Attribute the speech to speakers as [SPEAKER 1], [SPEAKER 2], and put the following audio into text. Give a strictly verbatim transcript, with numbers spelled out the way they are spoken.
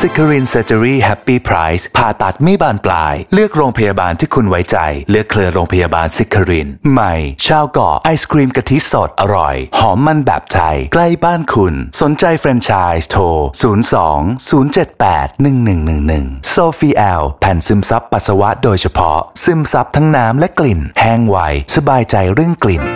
[SPEAKER 1] ซิคารินเซอร์เจอรี่แฮปปี้ไพรซ์ผ่าตัดไม่บานปลายเลือกโรงพยาบาลที่คุณไว้ใจเลือกเครือโรงพยาบาลซิคารินใหม่ชาวเกาะไอศกรีมกะทิสดอร่อยหอมมันแบบไทยใกล้บ้านคุณสนใจแฟรนไชส์โทรศูนย์ สอง ศูนย์ เจ็ด แปด หนึ่ง หนึ่ง หนึ่ง หนึ่งโซฟีแอลแผ่นซึมซับปัสสาวะโดยเฉพาะซึมซับทั้งน้ำและกลิ่นแห้งไวสบายใจเรื่องกลิ่น